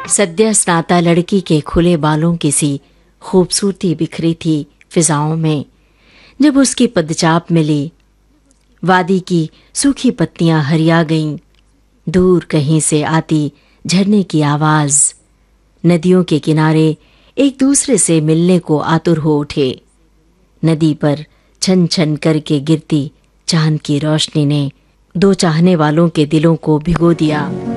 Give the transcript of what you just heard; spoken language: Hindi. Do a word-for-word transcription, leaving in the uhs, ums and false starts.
सद्य स्नाता लड़की के खुले बालों की सी खूबसूरती बिखरी थी फिजाओं में जब उसकी पदचाप मिली। वादी की सूखी पत्तियां हरिया गईं, दूर कहीं से आती झरने की आवाज। नदियों के किनारे एक दूसरे से मिलने को आतुर हो उठे। नदी पर छन छन करके गिरती चांद की रोशनी ने दो चाहने वालों के दिलों को भिगो दिया।